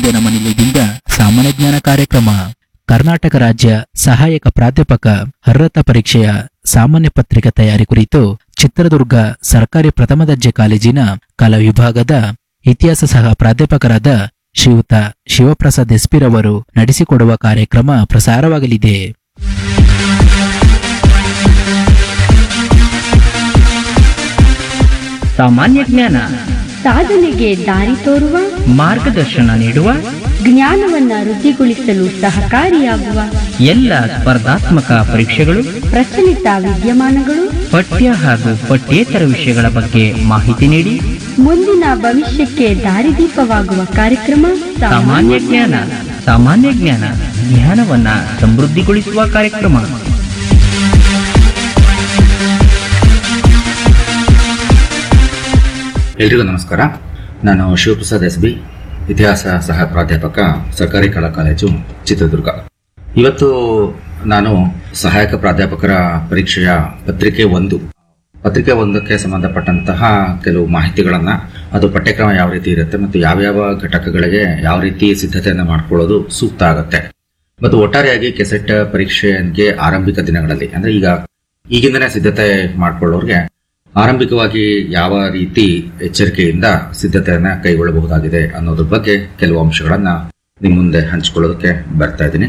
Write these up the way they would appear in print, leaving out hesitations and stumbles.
ಇಂದಿನ ನಮ್ಮ ನಿಲಯದಿಂದ ಸಾಮಾನ್ಯ ಜ್ಞಾನ ಕಾರ್ಯಕ್ರಮ. ಕರ್ನಾಟಕ ರಾಜ್ಯ ಸಹಾಯಕ ಪ್ರಾಧ್ಯಾಪಕ ಅರ್ಹತಾ ಪರೀಕ್ಷೆಯ ಸಾಮಾನ್ಯ ಪತ್ರಿಕೆ ತಯಾರಿ ಕುರಿತು ಚಿತ್ರದುರ್ಗ ಸರ್ಕಾರಿ ಪ್ರಥಮ ದರ್ಜೆ ಕಾಲೇಜಿನ ಕಲಾ ವಿಭಾಗದ ಇತಿಹಾಸ ಸಹ ಪ್ರಾಧ್ಯಾಪಕರಾದ ಶ್ರೀಯುತ ಶಿವಪ್ರಸಾದ್ ಎಸ್ಪಿರವರು ನಡೆಸಿಕೊಡುವ ಕಾರ್ಯಕ್ರಮ ಪ್ರಸಾರವಾಗಲಿದೆ. ಸಾಮಾನ್ಯ ಜ್ಞಾನ ಸಾಧನೆಗೆ ದಾರಿ ತೋರುವ, ಮಾರ್ಗದರ್ಶನ ನೀಡುವ, ಜ್ಞಾನವನ್ನ ವೃದ್ಧಿಗೊಳಿಸಲು ಸಹಕಾರಿಯಾಗುವ ಎಲ್ಲ ಸ್ಪರ್ಧಾತ್ಮಕ ಪರೀಕ್ಷೆಗಳು, ಪ್ರಚಲಿತ ವಿದ್ಯಮಾನಗಳು, ಪಠ್ಯ ಹಾಗೂ ಪಠ್ಯೇತರ ವಿಷಯಗಳ ಬಗ್ಗೆ ಮಾಹಿತಿ ನೀಡಿ ಮುಂದಿನ ಭವಿಷ್ಯಕ್ಕೆ ದಾರಿದೀಪವಾಗುವ ಕಾರ್ಯಕ್ರಮ ಸಾಮಾನ್ಯ ಜ್ಞಾನ. ಸಾಮಾನ್ಯ ಜ್ಞಾನ ಜ್ಞಾನವನ್ನ ಸಮೃದ್ಧಿಗೊಳಿಸುವ ಕಾರ್ಯಕ್ರಮ. ಎಲ್ರಿಗೂ ನಮಸ್ಕಾರ. ನಾನು ಶಿವಪ್ರಸಾದ್ ಎಸ್ಬಿ, ಇತಿಹಾಸ ಸಹ ಪ್ರಾಧ್ಯಾಪಕ, ಸರ್ಕಾರಿ ಕಲಾ ಕಾಲೇಜು, ಚಿತ್ರದುರ್ಗ. ಇವತ್ತು ನಾನು ಸಹಾಯಕ ಪ್ರಾಧ್ಯಾಪಕರ ಪರೀಕ್ಷೆಯ ಪತ್ರಿಕೆ 1ಕ್ಕೆ ಸಂಬಂಧಪಟ್ಟಂತಹ ಕೆಲವು ಮಾಹಿತಿಗಳನ್ನ, ಅದು ಪಠ್ಯಕ್ರಮ ಯಾವ ರೀತಿ ಇರುತ್ತೆ ಮತ್ತು ಯಾವ್ಯಾವ ಘಟಕಗಳಿಗೆ ಯಾವ ರೀತಿ ಸಿದ್ಧತೆಯನ್ನು ಮಾಡ್ಕೊಳ್ಳೋದು ಸೂಕ್ತ ಆಗುತ್ತೆ, ಮತ್ತು ಒಟ್ಟಾರೆಯಾಗಿ ಕೆಸೆಟ್ ಪರೀಕ್ಷೆಗೆ ಆರಂಭಿಕ ದಿನಗಳಲ್ಲಿ, ಅಂದ್ರೆ ಈಗಿಂದನೇ ಸಿದ್ಧತೆ ಮಾಡ್ಕೊಳ್ಳೋರ್ಗೆ ಆರಂಭಿಕವಾಗಿ ಯಾವ ರೀತಿ ಎಚ್ಚರಿಕೆಯಿಂದ ಸಿದ್ಧತೆಯನ್ನ ಕೈಗೊಳ್ಳಬಹುದಾಗಿದೆ ಅನ್ನೋದ್ರ ಬಗ್ಗೆ ಕೆಲವು ಅಂಶಗಳನ್ನ ನಿಮ್ಮ ಮುಂದೆ ಹಂಚಿಕೊಳ್ಳೋದಕ್ಕೆ ಬರ್ತಾ ಇದ್ದೀನಿ.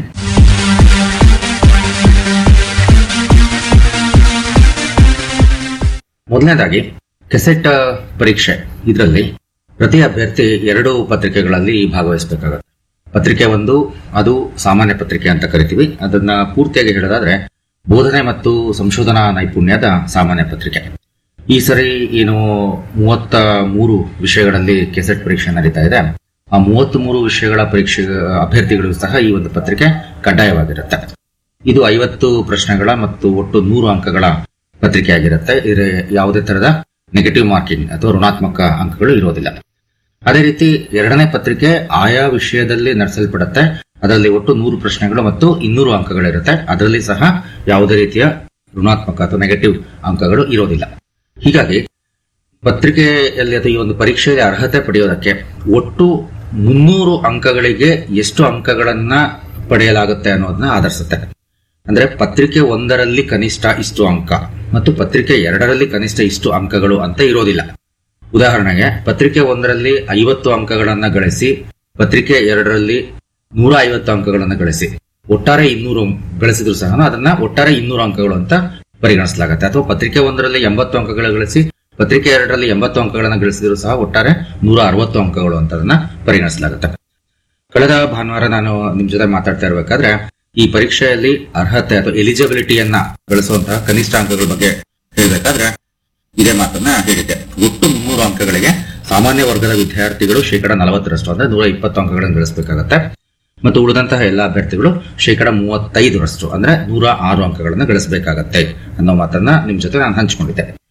ಮೊದಲನೇದಾಗಿ ಕೆಸೆಟ್ ಪರೀಕ್ಷೆ, ಇದರಲ್ಲಿ ಪ್ರತಿ ಅಭ್ಯರ್ಥಿ 2 ಪತ್ರಿಕೆಗಳಲ್ಲಿ ಭಾಗವಹಿಸಬೇಕಾಗುತ್ತೆ. ಪತ್ರಿಕೆ 1 ಅದು ಸಾಮಾನ್ಯ ಪತ್ರಿಕೆ ಅಂತ ಕರಿತೀವಿ. ಅದನ್ನ ಪೂರ್ತಿಯಾಗಿ ಹೇಳೋದಾದ್ರೆ ಬೋಧನೆ ಮತ್ತು ಸಂಶೋಧನಾ ನೈಪುಣ್ಯದ ಸಾಮಾನ್ಯ ಪತ್ರಿಕೆ. ಈ ಸರಿ ಏನು 33 ವಿಷಯಗಳಲ್ಲಿ ಕೆಸೆಟ್ ಪರೀಕ್ಷೆ ನಡೀತಾ ಇದೆ. ಆ 33 ವಿಷಯಗಳ ಪರೀಕ್ಷೆ ಅಭ್ಯರ್ಥಿಗಳು ಸಹ ಈ ಒಂದು ಪತ್ರಿಕೆ ಕಡ್ಡಾಯವಾಗಿರುತ್ತೆ. ಇದು 50 ಪ್ರಶ್ನೆಗಳ ಮತ್ತು ಒಟ್ಟು 100 ಅಂಕಗಳ ಪತ್ರಿಕೆ ಆಗಿರುತ್ತೆ. ಇದರ ಯಾವುದೇ ತರಹದ ನೆಗೆಟಿವ್ ಮಾರ್ಕಿಂಗ್ ಅಥವಾ ಋಣಾತ್ಮಕ ಅಂಕಗಳು ಇರೋದಿಲ್ಲ. ಅದೇ ರೀತಿ 2ನೇ ಪತ್ರಿಕೆ ಆಯಾ ವಿಷಯದಲ್ಲಿ ನಡೆಸಲ್ಪಡುತ್ತೆ. ಅದರಲ್ಲಿ ಒಟ್ಟು 100 ಪ್ರಶ್ನೆಗಳು ಮತ್ತು 200 ಅಂಕಗಳಿರುತ್ತೆ. ಅದರಲ್ಲಿ ಸಹ ಯಾವುದೇ ರೀತಿಯ ಋಣಾತ್ಮಕ ಅಥವಾ ನೆಗೆಟಿವ್ ಅಂಕಗಳು ಇರೋದಿಲ್ಲ. ಹೀಗಾಗಿ ಪತ್ರಿಕೆಯಲ್ಲಿ ಅಥವಾ ಈ ಒಂದು ಪರೀಕ್ಷೆಯಲ್ಲಿ ಅರ್ಹತೆ ಪಡೆಯೋದಕ್ಕೆ ಒಟ್ಟು 300 ಅಂಕಗಳಿಗೆ ಎಷ್ಟು ಅಂಕಗಳನ್ನ ಪಡೆಯಲಾಗುತ್ತೆ ಅನ್ನೋದನ್ನ ಆಧರಿಸುತ್ತೆ. ಅಂದ್ರೆ ಪತ್ರಿಕೆ 1ರಲ್ಲಿ ಕನಿಷ್ಠ ಇಷ್ಟು ಅಂಕ ಮತ್ತು ಪತ್ರಿಕೆ 2ರಲ್ಲಿ ಕನಿಷ್ಠ ಇಷ್ಟು ಅಂಕಗಳು ಅಂತ ಇರೋದಿಲ್ಲ. ಉದಾಹರಣೆಗೆ ಪತ್ರಿಕೆ 1ರಲ್ಲಿ 50 ಅಂಕಗಳನ್ನ ಗಳಿಸಿ ಪತ್ರಿಕೆ 2ರಲ್ಲಿ 150 ಅಂಕಗಳನ್ನ ಗಳಿಸಿ ಒಟ್ಟಾರೆ 200 ಗಳಿಸಿದ್ರು ಸಹ ಅದನ್ನ ಒಟ್ಟಾರೆ 200 ಅಂಕಗಳು ಅಂತ ಪರಿಗಣಿಸಲಾಗುತ್ತೆ. ಅಥವಾ ಪತ್ರಿಕೆ 1ರಲ್ಲಿ 80 ಅಂಕಗಳು ಗಳಿಸಿ ಪತ್ರಿಕೆ 2ರಲ್ಲಿ 80 ಅಂಕಗಳನ್ನ ಗಳಿಸಿದ್ರು ಸಹ ಒಟ್ಟಾರೆ 160 ಅಂಕಗಳು ಅಂತ ಅದನ್ನ ಪರಿಗಣಿಸಲಾಗುತ್ತೆ. ಕಳೆದ ಭಾನುವಾರ ನಾನು ನಿಮ್ ಜೊತೆ ಮಾತಾಡ್ತಾ ಇರಬೇಕಾದ್ರೆ ಈ ಪರೀಕ್ಷೆಯಲ್ಲಿ ಅರ್ಹತೆ ಅಥವಾ ಎಲಿಜಿಬಿಲಿಟಿಯನ್ನ ಗಳಿಸುವಂತಹ ಕನಿಷ್ಠ ಅಂಕಗಳ ಬಗ್ಗೆ ಹೇಳಬೇಕಾದ್ರೆ ಇದೇ ಮಾತನ್ನ ಹೇಳಿದ್ದೆ. ಒಟ್ಟು 300 ಅಂಕಗಳಿಗೆ ಸಾಮಾನ್ಯ ವರ್ಗದ ವಿದ್ಯಾರ್ಥಿಗಳು 40% ಅಂದ್ರೆ 120 ಅಂಕಗಳನ್ನು ಗಳಿಸಬೇಕಾಗತ್ತೆ, ಮತ್ತು ಉಳಿದಂತಹ ಎಲ್ಲ ಅಭ್ಯರ್ಥಿಗಳು 35% ಅಂದ್ರೆ 106 ಅಂಕಗಳನ್ನು ಗಳಿಸಬೇಕಾಗತ್ತೆ ಅನ್ನೋ ಮಾತನ್ನ ನಿಮ್ ಜೊತೆ ನಾನು ಹಂಚಿಕೊಂಡಿದ್ದೆ.